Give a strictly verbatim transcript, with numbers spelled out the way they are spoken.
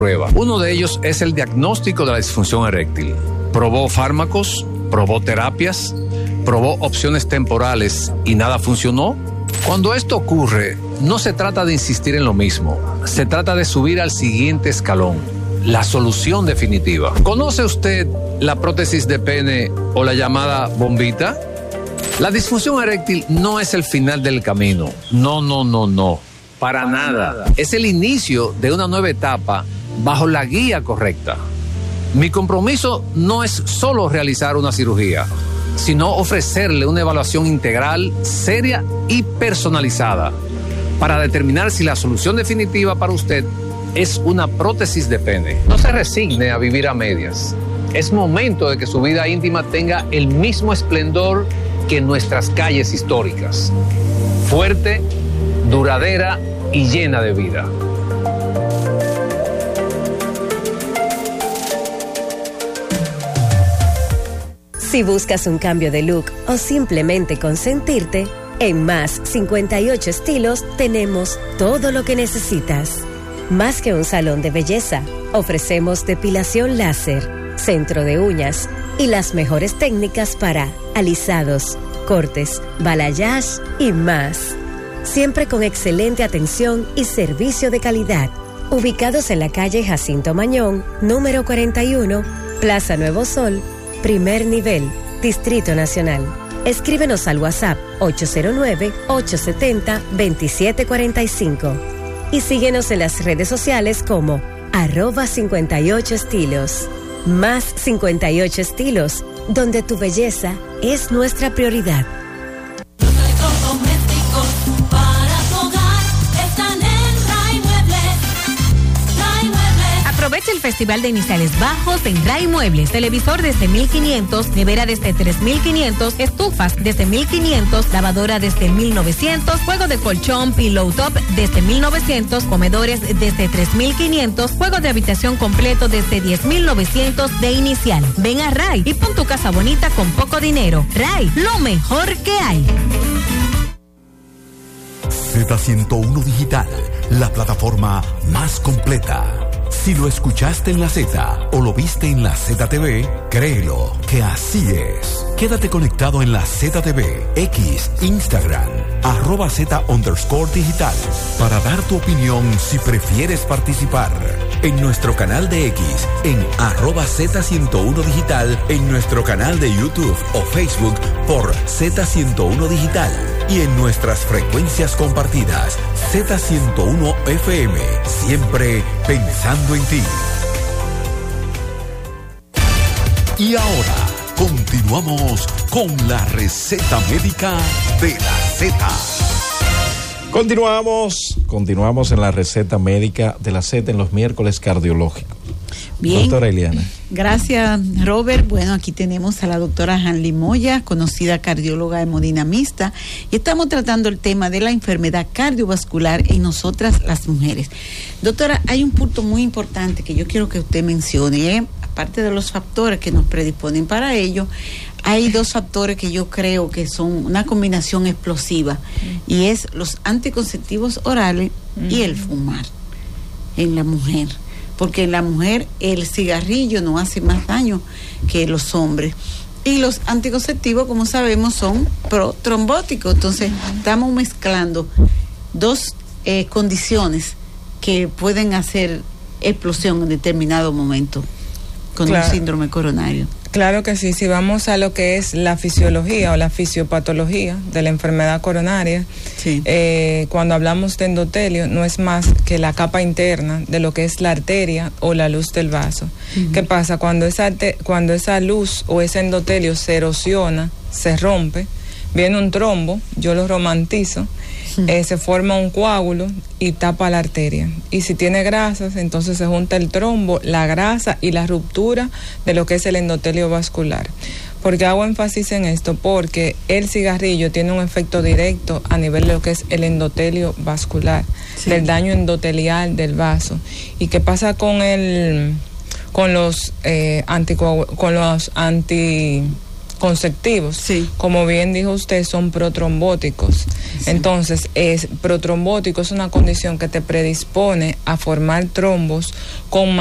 prueba. Uno de ellos es el diagnóstico de la disfunción eréctil. Probó fármacos, probó terapias, probó opciones temporales y nada funcionó. Cuando esto ocurre, no se trata de insistir en lo mismo, se trata de subir al siguiente escalón, la solución definitiva. ¿Conoce usted la prótesis de pene o la llamada bombita? La disfunción eréctil no es el final del camino. No, no, no, no. Para nada. Es el inicio de una nueva etapa bajo la guía correcta. Mi compromiso no es solo realizar una cirugía, sino ofrecerle una evaluación integral, seria y personalizada para determinar si la solución definitiva para usted es una prótesis de pene. No se resigne a vivir a medias. Es momento de que su vida íntima tenga el mismo esplendor que nuestras calles históricas. Fuerte, duradera y llena de vida. Si buscas un cambio de look o simplemente consentirte, en Más cincuenta y ocho Estilos tenemos todo lo que necesitas. Más que un salón de belleza, ofrecemos depilación láser, centro de uñas y las mejores técnicas para alisados, cortes, balayage y más. Siempre con excelente atención y servicio de calidad. Ubicados en la calle Jacinto Mañón, número cuarenta y uno, Plaza Nuevo Sol, primer nivel, Distrito Nacional. Escríbenos al WhatsApp ocho cero nueve, ocho siete cero, dos siete cuatro cinco y síguenos en las redes sociales como arroba cincuenta y ocho estilos. Más cincuenta y ocho Estilos, donde tu belleza es nuestra prioridad. Aprovecha el Festival de Iniciales Bajos en Ray Muebles. Televisor desde mil quinientos, nevera desde tres mil quinientos, estufas desde mil quinientos, lavadora desde mil novecientos, juego de colchón, pillow top desde mil novecientos, comedores desde tres mil quinientos, juego de habitación completo desde diez mil novecientos de inicial. Ven a Ray y pon tu casa bonita con poco dinero. Ray, lo mejor que hay. Z ciento uno Digital, la plataforma más completa. Si lo escuchaste en la Z o lo viste en la Z T V, créelo que así es. Quédate conectado en la Z T V, X, Instagram, arroba Z underscore digital, para dar tu opinión si prefieres participar. En nuestro canal de X, en arroba Z ciento uno Digital, en nuestro canal de YouTube o Facebook por Z ciento uno Digital y en nuestras frecuencias compartidas, Z ciento uno F M, siempre pensando en ti. Y ahora, continuamos con la receta médica de la Z. Continuamos, continuamos en la receta médica de la Z en los miércoles cardiológicos. Bien. Doctora Eliana. Gracias, Robert. Bueno, aquí tenemos a la doctora Hanly Moya, conocida cardióloga hemodinamista, y estamos tratando el tema de la enfermedad cardiovascular en nosotras las mujeres. Doctora, hay un punto muy importante que yo quiero que usted mencione, ¿eh? Aparte de los factores que nos predisponen para ello, hay dos factores que yo creo que son una combinación explosiva, uh-huh. y es los anticonceptivos orales, uh-huh. y el fumar en la mujer. Porque en la mujer el cigarrillo no hace más daño que los hombres. Y los anticonceptivos, como sabemos, son protrombóticos. Entonces, estamos mezclando dos eh, condiciones que pueden hacer explosión en determinado momento con claro. un síndrome coronario. Claro que sí, si vamos a lo que es la fisiología o la fisiopatología de la enfermedad coronaria, sí. eh, cuando hablamos de endotelio no es más que la capa interna de lo que es la arteria o la luz del vaso. Uh-huh. ¿Qué pasa? Cuando esa, cuando esa luz o ese endotelio se erosiona, se rompe, viene un trombo, yo lo romantizo, uh-huh. eh, se forma un coágulo y tapa la arteria. Y si tiene grasas, entonces se junta el trombo, la grasa y la ruptura de lo que es el endotelio vascular. ¿Por qué hago énfasis en esto? Porque el cigarrillo tiene un efecto directo a nivel de lo que es el endotelio vascular, sí. del daño endotelial del vaso. ¿Y qué pasa con el, con los eh, anticoag- con los anti conceptivos. Sí. Como bien dijo usted, son protrombóticos. Sí. Entonces, es protrombótico es una condición que te predispone a formar trombos con